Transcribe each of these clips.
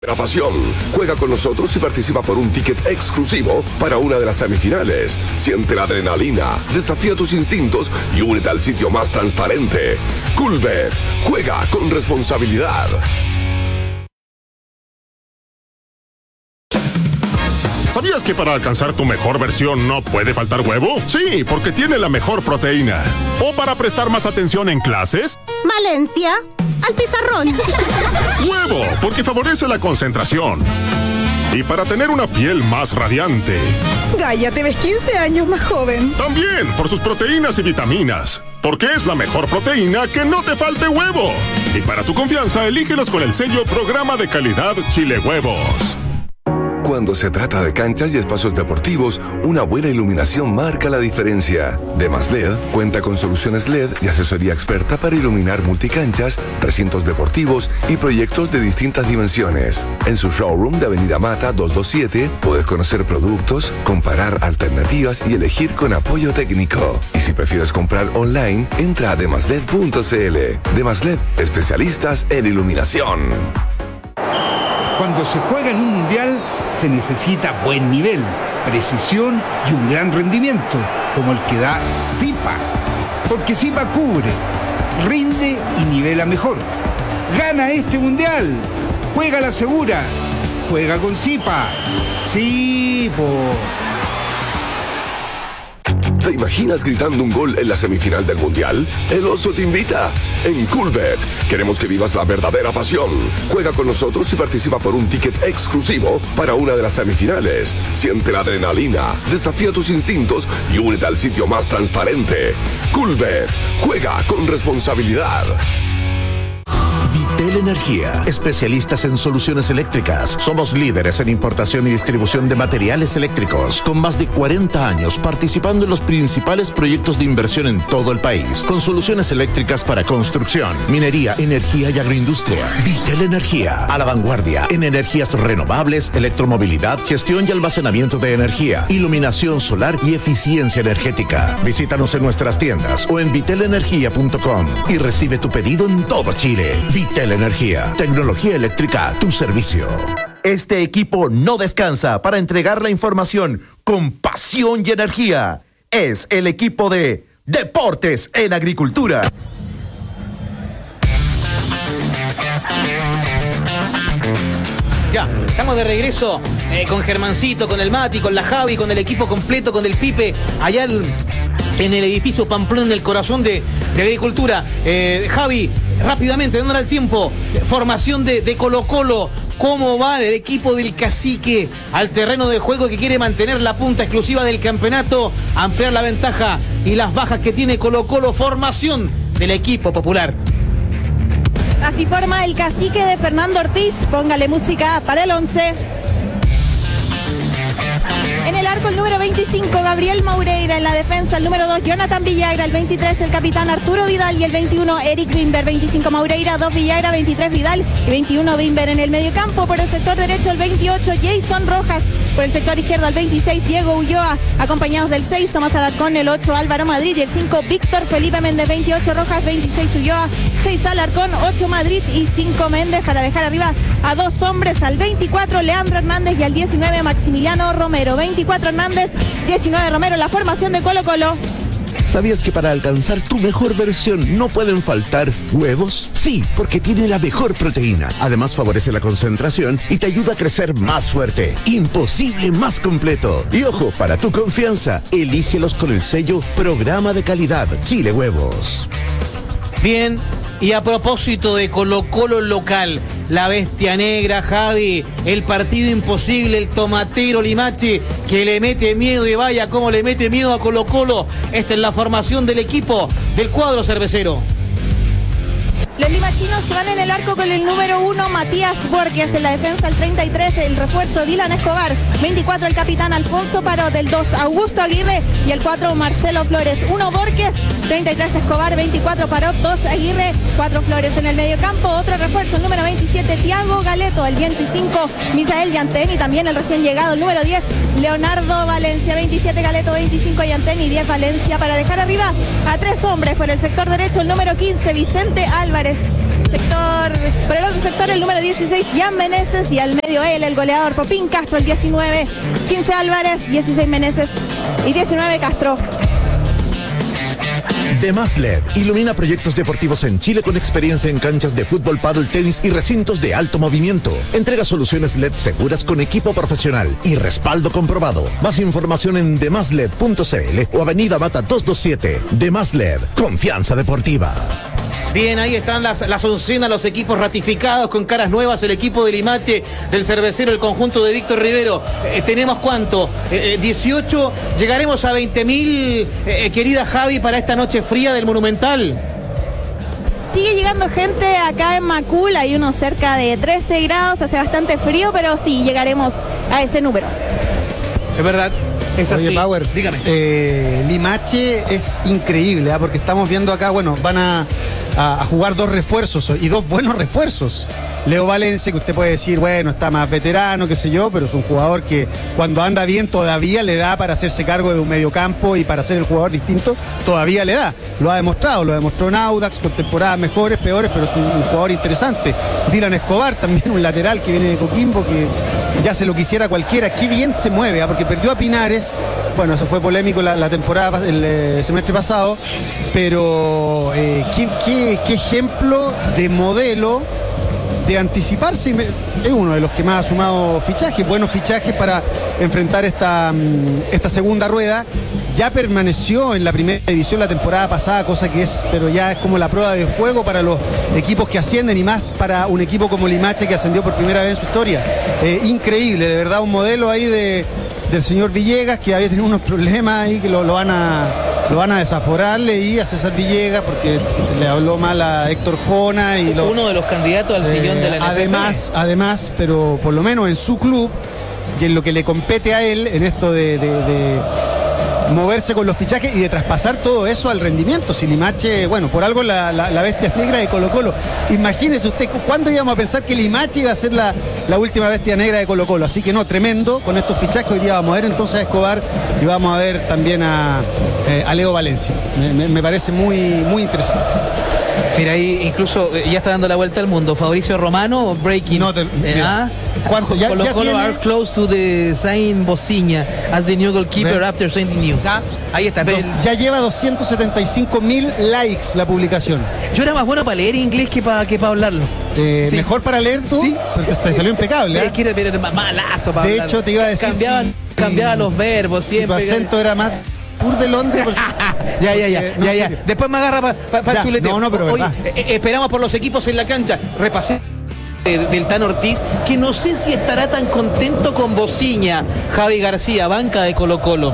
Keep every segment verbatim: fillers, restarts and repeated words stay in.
La pasión. Juega con nosotros y participa por un ticket exclusivo para una de las semifinales. Siente la adrenalina, desafía tus instintos y únete al sitio más transparente. Coolbet. Juega con responsabilidad. ¿Sabías que para alcanzar tu mejor versión no puede faltar huevo? Sí, porque tiene la mejor proteína. ¿O para prestar más atención en clases? Valencia, al pizarrón. Huevo, porque favorece la concentración. Y para tener una piel más radiante. Gaia, te ves quince años más joven. También por sus proteínas y vitaminas. Porque es la mejor proteína que no te falte huevo. Y para tu confianza, elígelos con el sello Programa de Calidad Chile Huevos. Cuando se trata de canchas y espacios deportivos, una buena iluminación marca la diferencia. DemasLed cuenta con soluciones L E D y asesoría experta para iluminar multicanchas, recintos deportivos y proyectos de distintas dimensiones. En su showroom de Avenida Mata doscientos veintisiete puedes conocer productos, comparar alternativas y elegir con apoyo técnico. Y si prefieres comprar online, entra a demasled punto cl. DemasLed, especialistas en iluminación. Cuando se juega en un mundial, se necesita buen nivel, precisión y un gran rendimiento, como el que da Zipa. Porque Zipa cubre, rinde y nivela mejor. ¡Gana este mundial! ¡Juega la segura! ¡Juega con Zipa! ¡Sí, po! ¿Te imaginas gritando un gol en la semifinal del Mundial? El Oso te invita. En Coolbet queremos que vivas la verdadera pasión. Juega con nosotros y participa por un ticket exclusivo para una de las semifinales. Siente la adrenalina, desafía tus instintos y únete al sitio más transparente. Coolbet. Juega con responsabilidad. Vitel Energía, especialistas en soluciones eléctricas. Somos líderes en importación y distribución de materiales eléctricos, con más de cuarenta años participando en los principales proyectos de inversión en todo el país, con soluciones eléctricas para construcción, minería, energía y agroindustria. Vitel Energía, a la vanguardia en energías renovables, electromovilidad, gestión y almacenamiento de energía, iluminación solar y eficiencia energética. Visítanos en nuestras tiendas o en vitel energía punto com y recibe tu pedido en todo Chile. Vitel Energía, tecnología eléctrica a tu servicio. Este equipo no descansa para entregar la información con pasión y energía. Es el equipo de Deportes en Agricultura. Ya, estamos de regreso eh, con Germancito, con el Mati, con la Javi, con el equipo completo, con el Pipe, allá el, en el edificio Pamplona, en el corazón de, de Agricultura. Eh, Javi, rápidamente, dándole el tiempo, formación de, de Colo Colo, ¿cómo va el equipo del Cacique al terreno de juego que quiere mantener la punta exclusiva del campeonato, ampliar la ventaja y las bajas que tiene Colo Colo? Formación del equipo popular. Así forma el Cacique de Fernando Ortiz. Póngale música para el once. En el arco el número veinticinco, Gabriel Maureira. En la defensa el número dos, Jonathan Villagra. El veintitrés, el capitán Arturo Vidal. Y el veintiuno, Eric Bimber. veinticinco, Maureira, dos Villagra, veintitrés, Vidal y veintiuno, Bimber. En el mediocampo por el sector derecho el veintiocho, Jason Rojas. Por el sector izquierdo el veintiséis, Diego Ulloa. Acompañados del seis, Tomás Alarcón. El ocho, Álvaro Madrid. Y el cinco, Víctor Felipe Méndez. veintiocho, Rojas. veintiséis, Ulloa. seis, Alarcón. ocho, Madrid. Y cinco, Méndez. Para dejar arriba a dos hombres. Al veinticuatro, Leandro Hernández. Y al diecinueve, Maximiliano Romero. veinticuatro, Hernández. diecinueve, Romero. La formación de Colo Colo. ¿Sabías que para alcanzar tu mejor versión no pueden faltar huevos? Sí, porque tiene la mejor proteína. Además favorece la concentración y te ayuda a crecer más fuerte. Imposible más completo. Y ojo, para tu confianza, elígelos con el sello Programa de Calidad Chile Huevos. Bien, y a propósito de Colo Colo local, la bestia negra, Javi, el partido imposible, el tomatero Limache, que le mete miedo y vaya cómo le mete miedo a Colo Colo. Esta es la formación del equipo del cuadro cervecero. Los limachinos van en el arco con el número uno, Matías Borges. En la defensa el treinta y tres, el refuerzo Dylan Escobar. veinticuatro, el capitán Alfonso Parot. El dos, Augusto Aguirre. Y el cuatro, Marcelo Flores. uno, Borges. treinta y tres, Escobar. veinticuatro, Parot. dos, Aguirre. cuatro, Flores. En el mediocampo, otro refuerzo, el número veintisiete, Tiago Galeto. El veinticinco, Misael Yantén. Y también el recién llegado, el número diez, Leonardo Valencia. veintisiete, Galeto. veinticinco, Yantén. Y diez, Valencia. Para dejar arriba a tres hombres. Por el sector derecho, el número quince, Vicente Álvarez. sector, por el otro sector, el número dieciséis, Jan Meneses, y al medio él, el goleador Popín Castro, el diecinueve, quince Álvarez, dieciséis Meneses y diecinueve Castro. De Más L E D ilumina proyectos deportivos en Chile con experiencia en canchas de fútbol, pádel, tenis y recintos de alto movimiento. Entrega soluciones L E D seguras con equipo profesional y respaldo comprobado. Más información en demasLed punto cl o Avenida Mata doscientos veintisiete. De Más L E D, confianza deportiva. Bien, ahí están las, las oncenas, los equipos ratificados con caras nuevas, el equipo de Limache, del Cervecero, el conjunto de Víctor Rivero. Eh, ¿Tenemos cuánto? Eh, dieciocho, llegaremos a veinte mil, eh, querida Javi, para esta noche fría del Monumental. Sigue llegando gente acá en Macul, hay unos cerca de trece grados, hace bastante frío, pero sí, llegaremos a ese número. Es verdad. Es así. Oye, Power, dígame. Eh, Limache es increíble, ¿eh? Porque estamos viendo acá, bueno, van a, a, a jugar dos refuerzos y dos buenos refuerzos. Leo Valencia, que usted puede decir, bueno, está más veterano, qué sé yo, pero es un jugador que cuando anda bien todavía le da para hacerse cargo de un mediocampo y para ser el jugador distinto, todavía le da. Lo ha demostrado, lo demostró en Audax con temporadas mejores, peores, pero es un, un jugador interesante. Dylan Escobar, también un lateral que viene de Coquimbo, que ya se lo quisiera cualquiera. Qué bien se mueve, ¿eh? Porque perdió a Pinares. Bueno, eso fue polémico la, la temporada, el eh, semestre pasado, pero eh, ¿qué, qué, qué ejemplo de modelo de anticiparse. Es uno de los que más ha sumado fichajes, buenos fichajes para enfrentar esta, esta segunda rueda. Ya permaneció en la primera división la temporada pasada, cosa que es, pero ya es como la prueba de fuego para los equipos que ascienden y más para un equipo como Limache que ascendió por primera vez en su historia. Eh, increíble, de verdad, un modelo ahí de, del señor Villegas, que había tenido unos problemas ahí que lo, lo van a lo van a desaforar, leí a César Villegas porque le habló mal a Héctor Jona y lo, uno de los candidatos al eh, sillón de la N F P. Además, además, pero por lo menos en su club y en lo que le compete a él en esto de, de, de moverse con los fichajes y de traspasar todo eso al rendimiento. Si Limache, bueno, por algo la, la, la bestia negra de Colo Colo. Imagínese usted, ¿cuándo íbamos a pensar que Limache iba a ser la, la última bestia negra de Colo Colo? Así que no, tremendo, con estos fichajes hoy día vamos a ver entonces a Escobar y vamos a ver también a, eh, a Leo Valencia. Me, me, me parece muy, muy interesante. Mira, ahí incluso eh, ya está dando la vuelta al mundo. Fabricio Romano, breaking. No te, eh, ah, ¿Cuánto? Ya, Colo ya Colo tiene... are close to the sign Bociña as the new goalkeeper Ven. after signing new. ¿Ah? Ahí está. Dos, ya lleva doscientos setenta y cinco mil likes la publicación. Yo era más bueno para leer inglés que para que para hablarlo. Eh, sí. Mejor para leer tú, sí. Porque te salió impecable. ¿eh? Quiere ver malazo para De hablar. hecho, te iba a decir. Cambiaba, si, cambiaba si, los verbos siempre. Si tu acento era más Tour de Londres. Porque, ya, ya, ya, no, ya, ya. Después me agarra para pa, pa el chuleteo. No, no, pero Oye, eh, esperamos por los equipos en la cancha. Repasé del Tan Ortiz, que no sé si estará tan contento con Bociña. Javi García, banca de Colo Colo.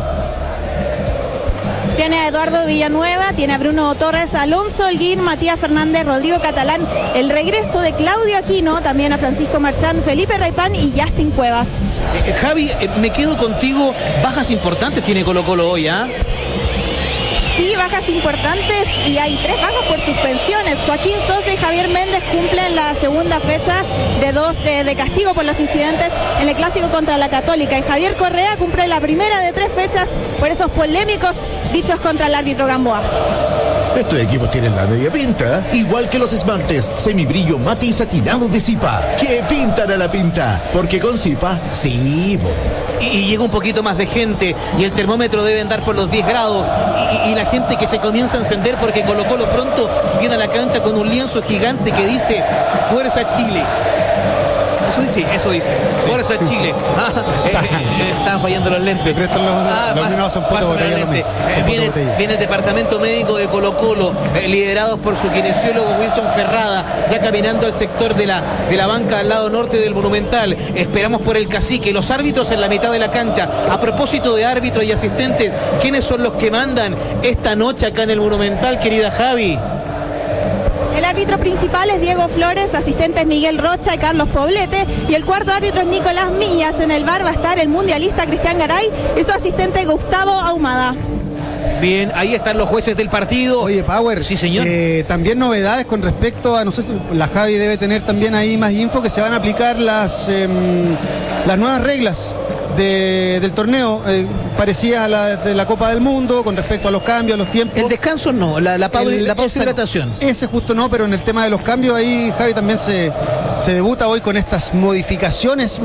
Tiene a Eduardo Villanueva, tiene a Bruno Torres, Alonso Holguín, Matías Fernández, Rodrigo Catalán, el regreso de Claudio Aquino, también a Francisco Marchán, Felipe Raipán y Justin Cuevas. Eh, Javi, eh, me quedo contigo. Bajas importantes tiene Colo Colo hoy, ¿ah? ¿eh? Sí, bajas importantes y hay tres bajas por suspensiones. Joaquín Sosa y Javier Méndez cumplen la segunda fecha de dos de, de castigo por los incidentes en el clásico contra la Católica. Y Javier Correa cumple la primera de tres fechas por esos polémicos dichos contra el árbitro Gamboa. Estos equipos tienen la media pinta, igual que los esmaltes semibrillo mate y satinado de Zipa, que pintan a la pinta, porque con Zipa, sí, bo. Y, y llega un poquito más de gente y el termómetro debe andar por los diez grados y, y, y la gente que se comienza a encender porque Colo Colo pronto viene a la cancha con un lienzo gigante que dice Fuerza Chile. Eso dice, eso dice. Fuerza Chile. Ah, eh, eh, están fallando los lentes. Los, ah, los pa, son botella, lente. eh, viene, viene el departamento médico de Colo Colo, eh, liderados por su kinesiólogo Wilson Ferrada, ya caminando al sector de la, de la banca al lado norte del Monumental. Esperamos por el cacique. Los árbitros en la mitad de la cancha. A propósito de árbitros y asistentes, ¿quiénes son los que mandan esta noche acá en el Monumental, querida Javi? El árbitro principal es Diego Flores, asistentes Miguel Rocha y Carlos Poblete, y el cuarto árbitro es Nicolás Millas. En el bar va a estar el mundialista Cristian Garay y su asistente Gustavo Ahumada. Bien, ahí están los jueces del partido. Oye, Power, sí, señor. Eh, también novedades con respecto a, no sé, la Javi debe tener también ahí más info, que se van a aplicar las, eh, las nuevas reglas de, del torneo. Eh, parecidas a la de la Copa del Mundo con respecto a los cambios, a los tiempos. El descanso no, la, la, pausa, El- la pausa ese de no. hidratación. Ese justo no, pero en el tema de los cambios ahí Javi también se, se debuta hoy con estas modificaciones